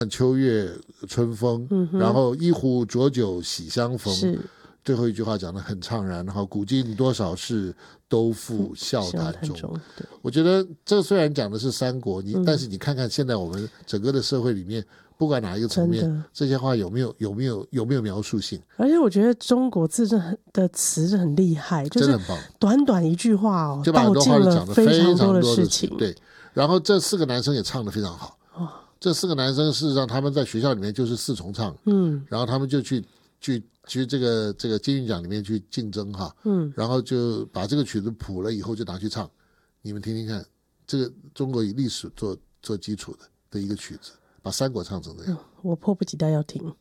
秋月春风，然后一壶浊酒喜相逢， 是最后一句话讲得很怅然，然后古今多少事，都付笑谈中。我觉得这虽然讲的是三国，但是你看看现在我们整个的社会里面，不管哪一个层面，这些话有没有描述性？ 而且我觉得中国字的词是很厉害，就是短短一句话哦， 就把很多话讲得非常多的事情。 对，然后这4个男生也唱得非常好。这4个男生事实上他们在学校里面就是4重唱，然后他们就去这个金韵奖里面去竞争哈，然后就把这个曲子谱了以后就拿去唱，你们听听看，这个中国以历史做基础的一个曲子，把三国唱成这样， 我迫不及待要听。